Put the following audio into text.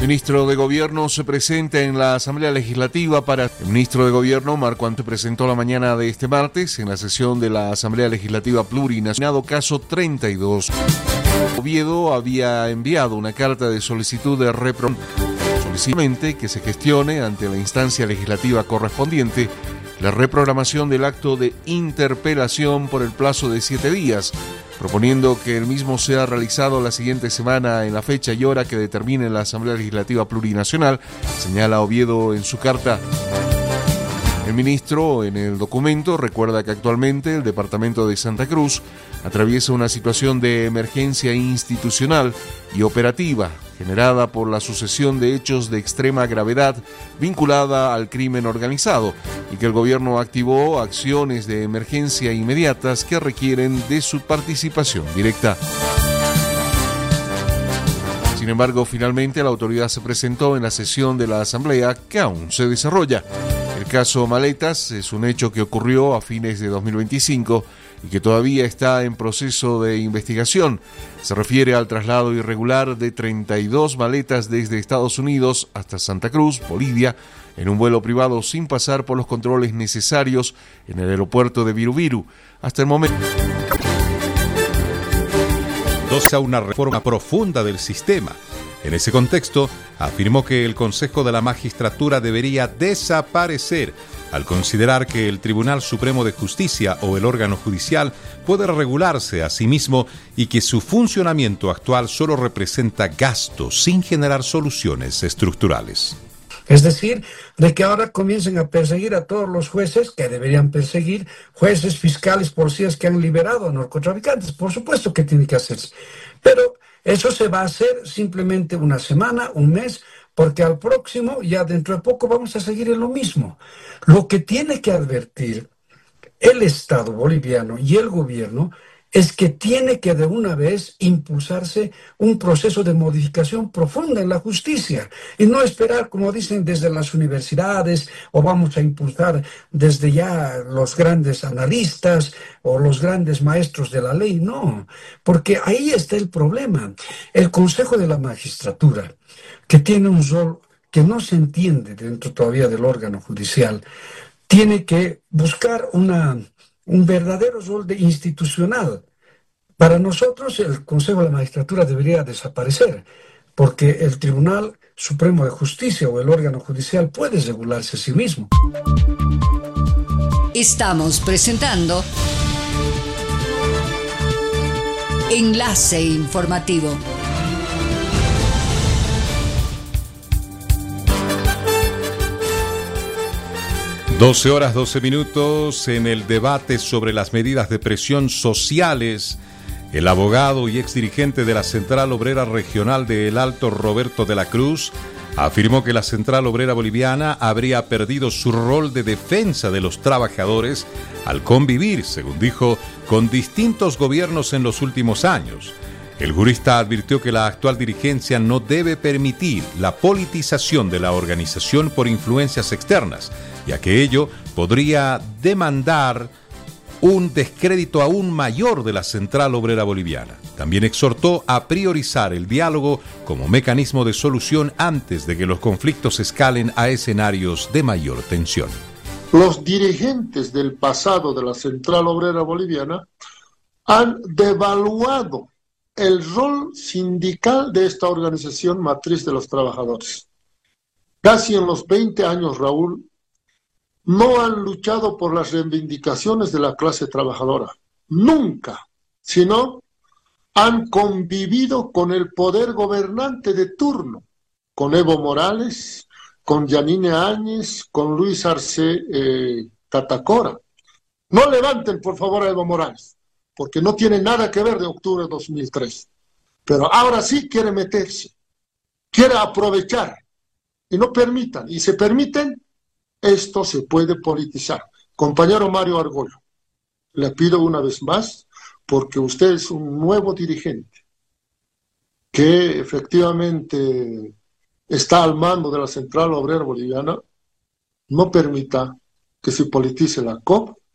Ministro de Gobierno se presenta en la Asamblea Legislativa El ministro de Gobierno, Marco Ante, presentó la mañana de este martes en la sesión de la Asamblea Legislativa Plurinacional caso 32. Oviedo había enviado una carta de solicitud de solicitamente que se gestione ante la instancia legislativa correspondiente la reprogramación del acto de interpelación por el plazo de 7 días, proponiendo que el mismo sea realizado la siguiente semana en la fecha y hora que determine la Asamblea Legislativa Plurinacional, señala Oviedo en su carta. El ministro, en el documento, recuerda que actualmente el departamento de Santa Cruz atraviesa una situación de emergencia institucional y operativa generada por la sucesión de hechos de extrema gravedad vinculada al crimen organizado y que el gobierno activó acciones de emergencia inmediatas que requieren de su participación directa. Sin embargo, finalmente la autoridad se presentó en la sesión de la Asamblea que aún se desarrolla. El caso Maletas es un hecho que ocurrió a fines de 2025 y que todavía está en proceso de investigación. Se refiere al traslado irregular de 32 maletas desde Estados Unidos hasta Santa Cruz, Bolivia, en un vuelo privado sin pasar por los controles necesarios en el aeropuerto de Viru. Hasta el momento. A una reforma profunda del sistema. En ese contexto, afirmó que el Consejo de la Magistratura debería desaparecer al considerar que el Tribunal Supremo de Justicia o el órgano judicial puede regularse a sí mismo y que su funcionamiento actual solo representa gastos sin generar soluciones estructurales. Es decir, de que ahora comiencen a perseguir a todos los jueces que deberían perseguir, jueces, fiscales, policías que han liberado a narcotraficantes. Por supuesto que tiene que hacerse. Pero eso se va a hacer simplemente una semana, un mes, porque al próximo, ya dentro de poco, vamos a seguir en lo mismo. Lo que tiene que advertir el Estado boliviano y el gobierno es que tiene que de una vez impulsarse un proceso de modificación profunda en la justicia y no esperar, como dicen, desde las universidades o vamos a impulsar desde ya los grandes analistas o los grandes maestros de la ley. No, porque ahí está el problema. El Consejo de la Magistratura, que tiene un rol que no se entiende dentro todavía del órgano judicial, tiene que buscar un verdadero rol institucional. Para nosotros el Consejo de la Magistratura debería desaparecer, porque el Tribunal Supremo de Justicia o el órgano judicial puede regularse a sí mismo. Estamos presentando Enlace Informativo. Horas 12 minutos. En el debate sobre las medidas de presión sociales, el abogado y exdirigente de la Central Obrera Regional de El Alto, Roberto de la Cruz, afirmó que la Central Obrera Boliviana habría perdido su rol de defensa de los trabajadores al convivir, según dijo, con distintos gobiernos en los últimos años. El jurista advirtió que la actual dirigencia no debe permitir la politización de la organización por influencias externas, ya que ello podría demandar un descrédito aún mayor de la Central Obrera Boliviana. También exhortó a priorizar el diálogo como mecanismo de solución antes de que los conflictos escalen a escenarios de mayor tensión. Los dirigentes del pasado de la Central Obrera Boliviana han devaluado el rol sindical de esta organización matriz de los trabajadores. Casi en los 20 años, Raúl, no han luchado por las reivindicaciones de la clase trabajadora, nunca, sino han convivido con el poder gobernante de turno, con Evo Morales, con Yanine Áñez, con Luis Arce Catacora. No levanten, por favor, a Evo Morales, porque no tiene nada que ver de octubre de 2003. Pero ahora sí quiere meterse, quiere aprovechar, y no permitan, y se permiten, esto se puede politizar. Compañero Mario Argollo, le pido una vez más, porque usted es un nuevo dirigente, que efectivamente está al mando de la Central Obrera Boliviana, no permita que se politice la COP